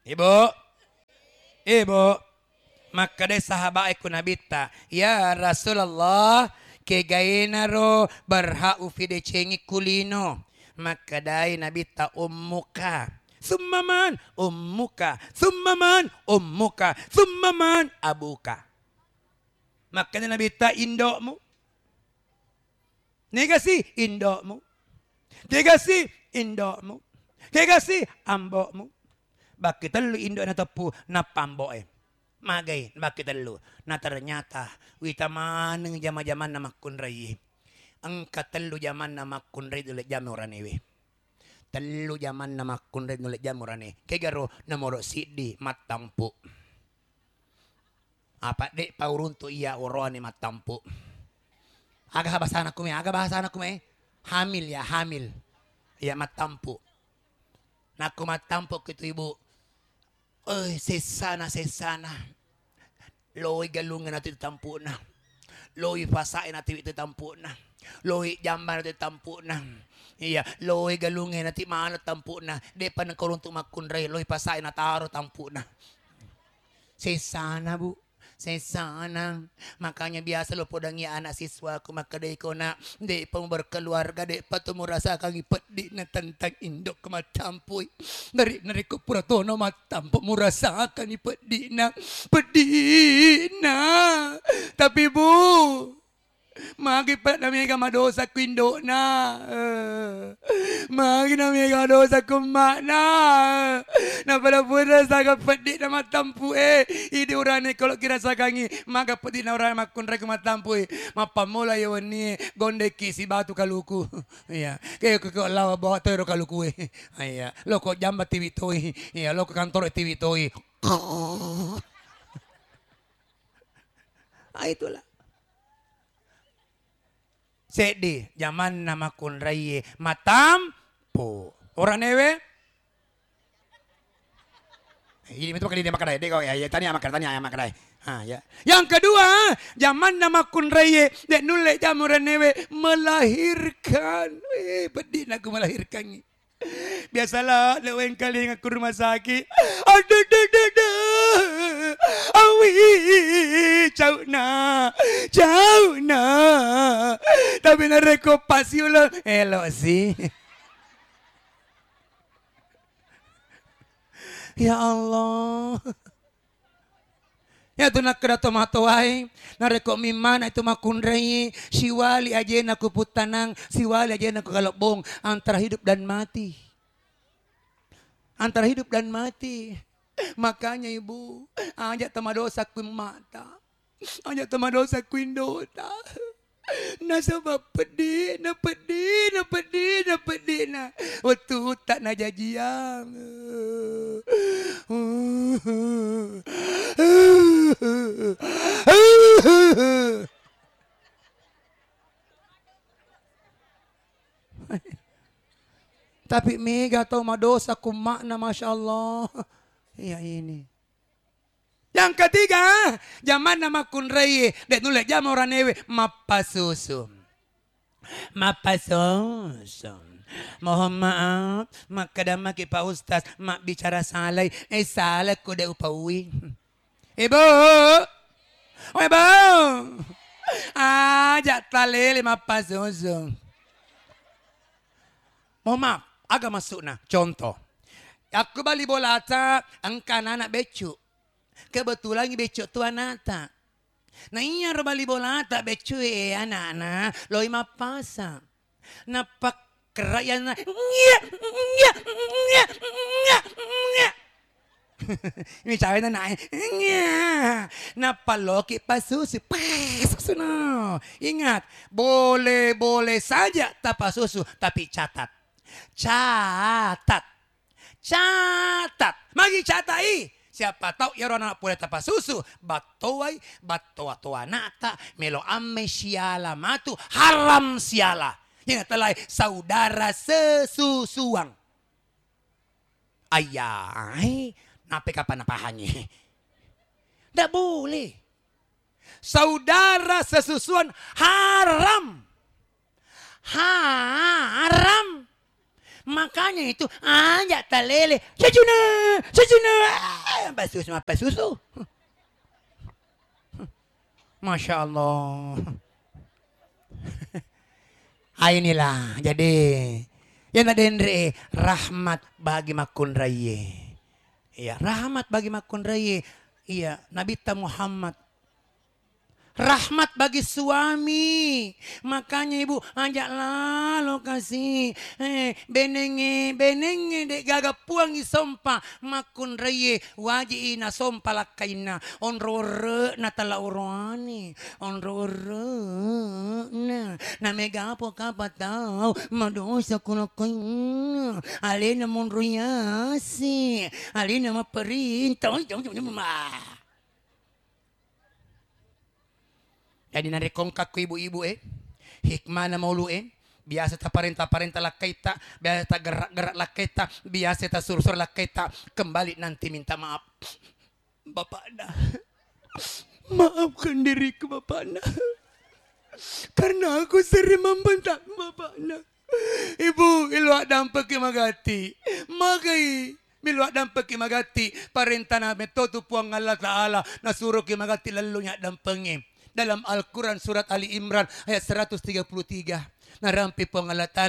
Ibu. Maka dari sahabat aku nabita, ya Rasulullah, kegainaro berhau fide cengi kulino. Maka dari nabita ummuka. Summaman ummuka. Summaman ummuka. Summaman abuka. Maka dari nabita indokmu. Negasi indokmu. Negasi indokmu. Negasi ambokmu. Bakit telu indok na tepu na pamboe. Magay, bakit telu? Na ternyata, wita maneng jama-jaman na makunray. Ang katelu jaman na makunray ulit jamuran iwi. Telu jaman na makunray ulit jamuran iwi. Kegaro na moro sidi matampu. Apa dek pauruntu iya uroan ni matampu. Aga bahasa anak kume. Hamil ya, hamil. Ya matampu. Naku matampu gitu ibu. Sesana. Loi galungan natin tampu na. Loi pasain natin ito tampu na. Loi jamban natin tampu na. Iya, loi galungan natin maano tampu na. Di pa nagkuruntung magkunray. Loi pasain na taro tampu na. Sesana bu. Sesana. Makanya biasa lo podang ya anak siswa ko makaday ko na di pa berkeluarga di pa tumurasa kang ipedi na tentang indok kematampoy. Nari ko purato na matampo murasa kang ipedi na. Pedi na. Tapi bu, magi pa na mega madosa ko indo na. Magi na mega dosa ko na. Na pada pura sa kapedi na matampu Idi urane kalau kira sakangi maga pedi na urane makunray ko matampu Mapamula yawan ni gondeki si batu kaluku. Iya. Kaya ko lawa bawa tero kaluku Iya. Loko jamba TV toy. Iya, loko kantor TV toy. Itulah. Sedi zaman nama kunray matampu. Orang newe. Ini itu kali dia makan deh kau ya tanya makan. Ya. Yang kedua, zaman nama kunray dek nule jamuran newe melahirkan. Pedih aku melahirkan. Biasalah lawan kali ngaku rumah sakit. Awi jauh na. Tapi nareko pasio lah. Elok sih. Ya Allah. Ya tu nak kena tomatoai. Nareko mimana itu makunray. Siwali aja naku putanang. Siwali aja naku galopbong. Antara hidup dan mati. Antara hidup dan mati. Makanya ibu. Ajak tamadosa ku mata. Ajak tamadosa ku indota. Nasabab pedih na. Waktu tak na jajiang. Tapi mega tau madosa kumakna Masya Allah. Iya ini. Yang ketiga, zaman nama kunray, dek nulek jam orang newe mapasusum. Mohon maaf, mak kadang maki Pak Ustaz, mak bicara salah, salah ko dek upawi. Ibu, ajak talele mapasusum. Mohon maaf, agak masuk na. Contoh, aku bali bolata, angkan anak becu. Kebetulan becok tu anak tak. Nah iya bali bola tak becok anak-anak loi mapasa. Napak kerayan ini cawin na naik. Napaloki pasusu. Pasusu no. Ingat, boleh saja tapa susu, tapi catat. Magi catai. Siapa tahu ya orang nak boleh tapa susu. Batoa nata. Melo ame siala matu. Haram siala. Yang telah saudara sesusuang. Ayah. Nape kapan napahannya. Tak boleh. Saudara sesusuan haram. Makanya itu aja talele. Sejuna. Apa susu. Masya Allah. Inilah jadi yang ada rahmat bagi makun raya. Iya, rahmat bagi makun raya. Iya, Nabi Muhammad rahmat bagi suami. Makanya ibu ajaklah lokasi benenge dek gaga puangi sompa makun reye waji ina sompa lakaina onrore natala urani onrore na mega apa tau madosa kuna kaina alena monruyasi alena maperintah. Jadi nari kongkak ku ibu-ibu hikmah na maulu biasa ta parenta laketa, biasa ta gerak laketa, biasa ta sur laketa, kembali nanti minta maaf. Bapak dah, maafkan diriku Bapak dah, karena aku sering membentak Bapak dah. Ibu iluak dampak magati, magai. Miluak dampak magati, parenta na metodo puang Allah Ta'ala, nasuruh magati lalu nyak dampengin. Dalam Al-Quran surat Ali Imran ayat 133. Narampi po ng Allah Ta'ala